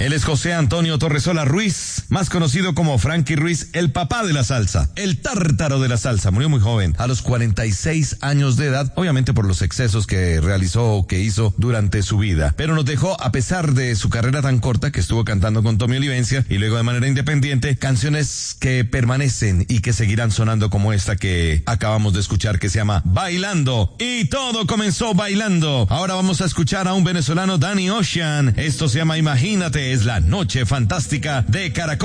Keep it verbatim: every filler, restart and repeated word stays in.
Él es José Antonio Torresola Ruiz, más conocido como Frankie Ruiz, el papá de la salsa, el tártaro de la salsa. Murió muy joven, a los cuarenta y seis años de edad, obviamente por los excesos que realizó o que hizo durante su vida. Pero nos dejó, a pesar de su carrera tan corta, que estuvo cantando con Tommy Olivencia y luego de manera independiente, canciones que permanecen y que seguirán sonando como esta que acabamos de escuchar, que se llama Bailando. Y todo comenzó bailando. Ahora vamos a escuchar a un venezolano, Danny Ocean. Esto se llama Imagínate, es la noche fantástica de Caracol.